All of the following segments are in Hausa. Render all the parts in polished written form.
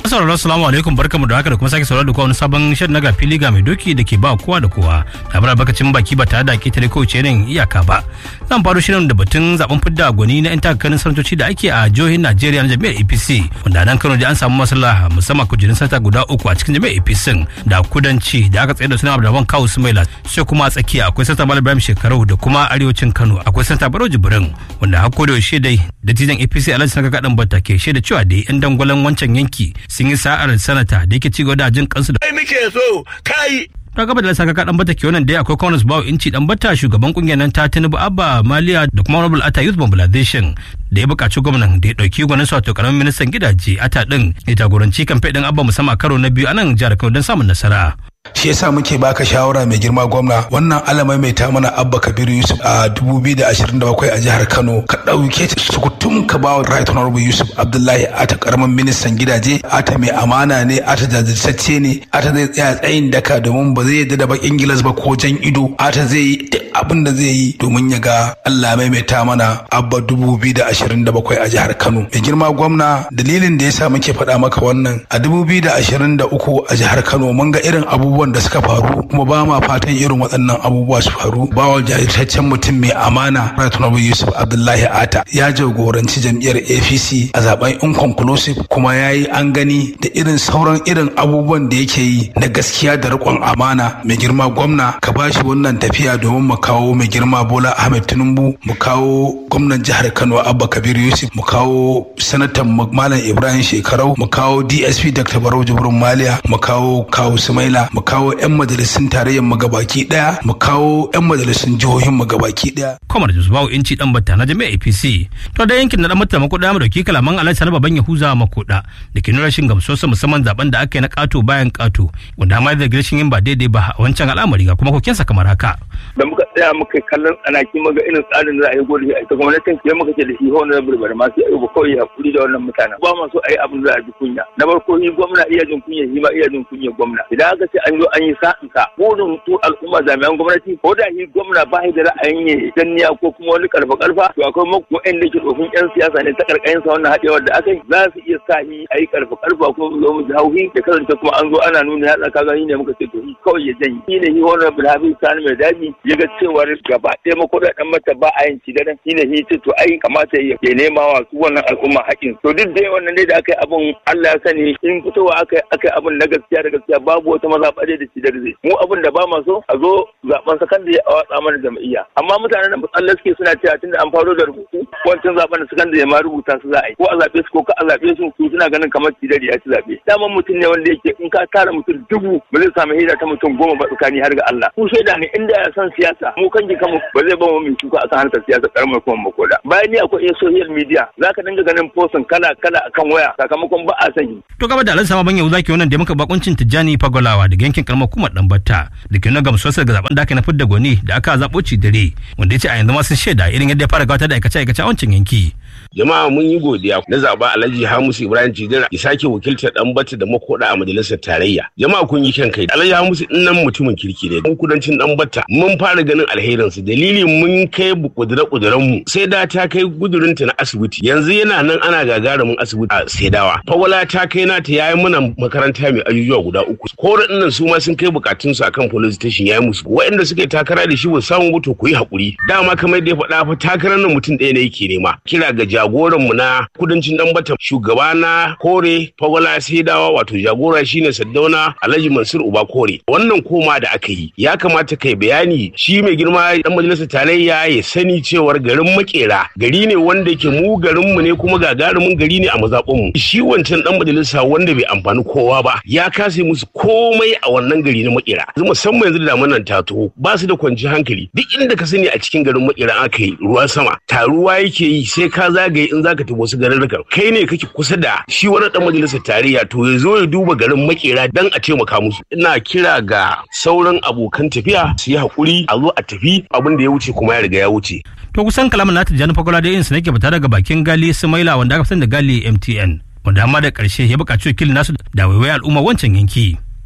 Masu sauraro assalamu alaikum, barkamu da haka da kuma sake sauraro da kowa wani sabon shirin na fili ga mai doki da ke ba kowa da kowa labarar bakacin baki ba tare da ketare ko irin iyaka ba. Zan faro shirin da batun zaben fidda gwani na 'yan takarar sanatoci da ake a jihohin Najeriya na jami'ar APC, wanda nan Kano da an samu maslaha musamman kujerun sanata guda 3 a cikin jami'ar APC da kudanci da aka tsaye da suna Abdulrahman Kawu Sumaila, sai kuma a tsakiya akwai sanata Malam Ibrahim Shekarau da kuma arewacin Kano akwai sanata Barau Jibrin, wanda har ko da yaushe dai dattijan APC Alhaji Sanaka Gadan Batta ke shaida cewa dai 'yan dangwalen wancan yanki sun yi sa'ar sanata da yake cigaba da jin kansu da kai muke so kai ta gaba da saka dan bata ke wannan dai akwai Corners Bawo Inci dan bata shugaban kungiyar nan ta Tinubu Abba Maliya da kuma Honorable Atta Youth Mobilization da ya buƙaci gwamnan da ya ɗauki gwanin sa wato karamin ministan gidaje Atta din ya jagoranci kamfe din Abba musamman karo na biyu a nan jihar Kano don samun nasara. Shi yasa muke baka shawara mai girma gwamna, wannan alamai mai ta mana Abba Kabiru Yusuf a 2027 a jihar Kano ka dauke ta sukutum ka ba wa Right Honorable Yusuf Abdullahi Atta karamin ministan gidaje. Atta mai amana ne, Atta jajirtacce ne, Atta zai tsaya tsayin daka domin ba zai yadda da bakin gilas ba ko jan ido. Atta zai yi duk abin da zai yi domin ya ga Allah mai ta mana Abba 2027 a jihar Kano. Mai girma gwamna, dalilin da yasa muke faɗa maka wannan a 2023 a jihar Kano mun ga irin abubuwan da suka faru, kuma ba ma fatan irin waɗannan abubuwa su faru. Bawa jajirtaccen mutum mai amana Right Honorable Yusuf Abdullahi Atta ya jagoranci jam'iyyar APC a zaben inconclusive, kuma yayi an gani da irin sauran irin abubuwan da yake yi na gaskiya da riƙon amana. Mai girma gwamna, ka bashi wannan tafiya domin mu kawo mai girma Bola Ahmed Tinubu, mu kawo gwamnan jihar Kano Abba Kabir Yusuf, mu kawo sanatan Malam Ibrahim Shekarau, mu kawo DSP Dr. Barau Jibrin Maliya, mu kawo Kawu Sumaila, mu kawo 'yan majalisun tarayyar mu gabaki daya, mu kawo 'yan majalisun jihohin mu gabaki daya. Kwamar Bawo Inci dan batta na jami'ar APC. To da yankin na dan mata makoda mu dauki kalaman Alhaji Sani Baban Yahuza Makoda da ke nuna rashin gamsuwarsa musamman zaben da aka yi na kato bayan kato, wanda ma da rashin yin ba daidai ba a wancan al'amari ga kuma kokensa kamar haka. Da muka tsaya muka kallon tsanaki muga irin tsarin da za a yi gode a ita gwamnatin ya muka ce da shi hona da burbur ma sai ayyuka kawai hakuri da wannan mutanen ba ma so a yi abin da za a ji kunya. Na farko shi gwamna iya jin kunya, shi ma iya jin kunya gwamna. Idan aka ce an zo an yi sa'insa burin su al'umma jami'an gwamnati ko da shi gwamna ba shi da ra'ayin ya danniya ko kuma wani karfa to akwai waɗanda ke tsofin 'yan siyasa ne ta karkashin sa wannan haɗewar da aka yi za su iya sa shi a yi karfa ko zo mu hauhi da kasance kuma an zo ana nuna ya tsaka gani ne muka ce to shi kawai ya janye. Shi ne shi wannan Bilhabi Sani mai daji ya ga cewa gaba ɗaya makodaɗan mata ba a yin ci da shi ne shi ce to ai kamata ya nema wa su wannan al'umma haƙin. To duk dai wannan dai da aka yi abun Allah ya sani in fitowa aka yi abun na gaskiya da gaskiya babu wata mazaɓa da ci da zai. Mu abun da ba ma so a zo zaben sakandare a watsa mana jam'iyya. Amma mutanen nan Allah suke suna cewa tunda an faro da rubutu wancan zaben da sakandare ma rubuta su za a yi ko a zaɓe su ko ka a zaɓe su suna ganin kamar ci ya ci zaɓe. Daman mutum ne wanda yake in ka tara mutum 1000 ba zai samu hira ta mutum 10 ba tsakani har ga Allah. Ku shaida ne inda ya san siyasa mu kan kanmu ba zai ba mu mai shuka akan harkar siyasa karamar kuma makoda. Bayan ni akwai social media zaka dinga ganin postin kala akan waya sakamakon ba a sani. To gaba da Alhaji Saman Yahuza ke wannan da muka bakuncin Tijjani Fagolawa daga yankin karamar kuma Danbatta da ke nuna gamsuwarsa ga zaben da aka na fidda gwani da aka zaɓo ci dare, wanda ya ce a yanzu ma sun shaida irin yadda ya fara gabatar da aikace-aikace a wancan yanki. Jama'a mun yi godiya na zaɓa Alhaji Hamisu Ibrahim Cidira ya sake wakiltar Danbatta da Makoda a majalisar tarayya. Jama'a kun yi kyan kai. Alhaji Hamisu nan mutumin kirki ne. Mun kudancin Danbatta mun fara ganin alherinsu, dalili mun kai kudura-kuduran mu sai da ta kai gudurinta na asibiti. Yanzu yana nan ana gagarumin asibiti a Saidawa. Fawala ta kai nata yayi mana makaranta mai ajujuwa guda 3. Koran nan su ma sun kai bukatunsu akan police station yayi musu. Waɗanda suka yi takara da shi ba samu mutu ku yi hakuri. Dama kamar da ya faɗa fa takarar nan mutum ɗaya ne yake nema. Kira ga jagoran mu na kudancin Danbatta, shugaba na Kore Fawala Saidawa, wato jagora shine Saddauna Alhaji Mansur Uba Kore. Wannan koma da aka yi ya kamata kai bayani, shi mai girma dan majalisar tarayya ya sani cewar garin Makera gari ne wanda yake mu garin mu ne kuma gagarumin gari ne a mazabun mu. Shi wancan dan majalisa wanda bai amfani kowa ba ya kase musu komai a wannan gari na Makera. Musamman yanzu da nan tato ba su da kwanci hankali. Duk inda ka sani a cikin garin Makera aka yi ruwan sama taruwa yake yi sai ka zagaye in zaka tafi wasu garurrukan. Kai ne kake kusa da shi wani dan majalisar tarayya to ya zo ya duba garin Makera dan a taimaka musu. Ina kira ga sauran abokan tafiya su yi hakuri a zo a tafi, abin da ya wuce kuma ya riga ya wuce. To kusan kalamin na Tijjani Fagola da yin su nake fita daga bakin Gali Sumaila wanda aka san da Gali MTN, wanda amma da ƙarshe ya buƙaci wakilin nasu da waiwaya al'umma wancan yanki.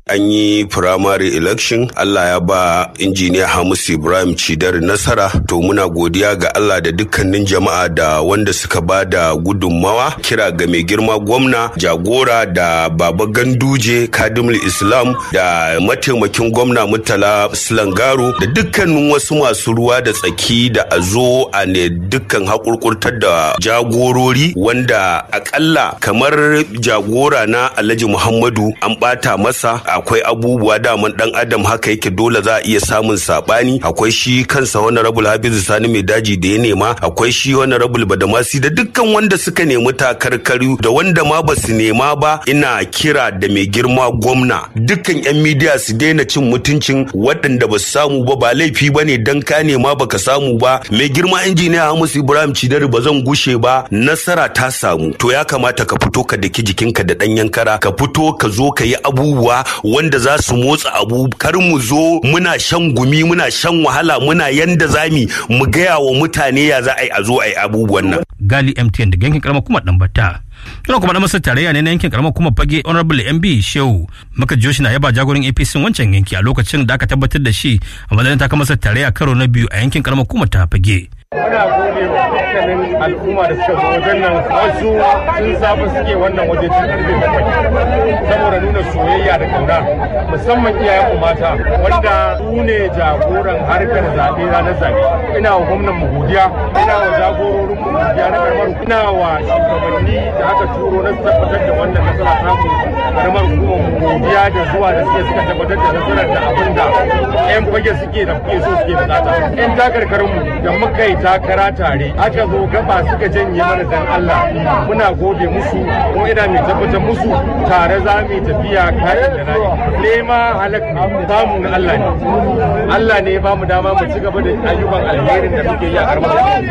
An yi primary election, Allah ya ba injiniya Hamisu Ibrahim Cidar nasara, to muna godiya ga Allah da dukkanin jama'a da wanda suka ba da gudunmawa. Kira ga mai girma gwamna, jagora da Baba Ganduje Kadimul Islam da mataimakin gwamna Murtala Silangaro da dukkanin wasu masu ruwa da tsaki da a zo a ne dukkan hakurkurtar da jagorori, wanda akalla kamar jagora na Alhaji Muhammadu an bata masa. Akwai abubuwa daman dan adam haka yake, dole za a iya samun sabani. Akwai shi kansa Honorable Hafizu Sani mai daji da ya nema, akwai shi Honorable Badamasi da dukkan wanda suka nemi takarkaru da wanda ma ba su nema ba. Ina kira da mai girma gwamna, dukkan yan midiya su daina cin mutuncin waɗanda ba su samu ba laifi ba ne dan ka nema baka samu ba. Mai girma injiniya Hamisu Ibrahim Cidari ba zan gushe ba, nasara ta samu, to ya kamata ka fito ka daki jikinka da ɗanyen kara, ka fito ka zo ka yi abubuwa wanda za su motsa abu. Kar mu zo muna shan gumi, muna shan wahala, muna yanda zami mu gaya wa mutane ya za a yi a zo a yi abubuwan nan. Gali MTN da yankin karamar kuma Dambata. Yana kuma da masar tarayya ne na yankin karamar kuma Fage Honorable MB Shehu muka jiyo shi na yaba jagoran APC wancan yanki a lokacin da aka tabbatar da shi a madadin taka masar tarayya karo na biyu a yankin karamar kuma ta Fage. Muna gode wa dukkanin al'umma da suka zo wajen nan, wasu sun saba suke wannan waje tun karfe 7 saboda nuna soyayya da kauna, musamman iyayen mata wanda su ne jagoran harkar zaɓe ranar zaɓe. Ina wa gwamnan mu godiya, ina wa jagororin mu godiya na karamar, ina wa shugabanni da aka turo na tabbatar da wannan nasara ta mu karamar hukumar mu godiya da zuwa da suka tabbatar da nasarar da abin da 'yan fage suke da kuke so suke bukata. 'Yan takarkarin mu da muka yi takara tare aka zo gaba suka janye mana dan Allah, muna gode musu ko ina mai tabbatar musu tare za mu tafiya kayan da nayi. Nema halak ne, samu na Allah ne. Allah ne ya ba mu dama mu ci gaba da ayyukan alherin da muke yi a karamar.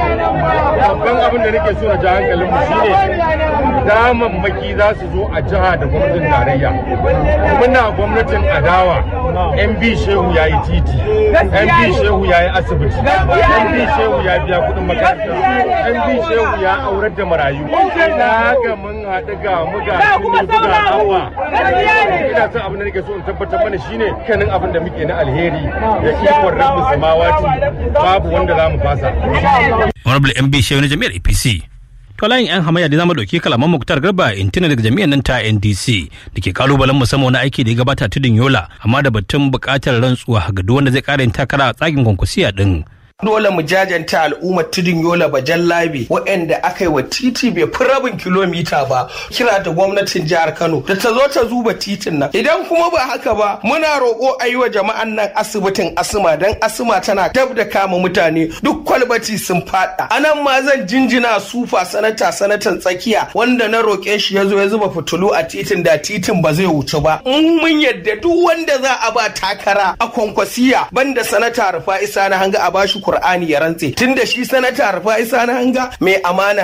Babban abin da nake so na ji hankalin mu shine damammaki za su zo a jiha da gwamnatin tarayya. Muna gwamnatin adawa, MB Shehu ya yi titi, MB Shehu ya yi asibiti, MB Shehu ya biya kudin makaranta, MB Shehu ya aurar da marayu. Na ga mun haɗu ga muga tuni buga hawa. Ina son abin da nake so in tabbatar mana shine kanin abin da muke na alheri da ikon rabbi samawati babu wanda za mu fasa. Honorable MB Shehu na jami'ar APC. To layin 'yan hamayya da zama dauki kalaman Muktar Garba intina daga jami'an nan ta NDC da ke kalubalen musamman wani aiki da ya gabata tudun Yola, amma da batun bukatar rantsuwa ga duk wanda zai kara yin takara a tsagin kwankwasiya din. Dole mu jajanta al'ummar tudun Yola Bajan Labi waɗanda aka yi wa titi bai fi rabin kilomita ba. Kira da gwamnatin jihar Kano da ta zo ta zuba titin nan. Idan kuma ba haka ba, muna roƙo a yi wa jama'an nan asibitin asma, don asma tana dab da kama mutane, duk kwalbati sun faɗa. Anan ma zan jinjina sufa sanatan tsakiya wanda na roƙe shi ya zo ya zuba fitulu a titin da titin ba zai wuce ba. Mun yadda duk wanda za a ba takara a kwankwasiya banda sanata Rufa'i Sani Hanga a bashi Qur'ani ya rantse, tunda shi sanata Rufa'i Sani Hanga mai amana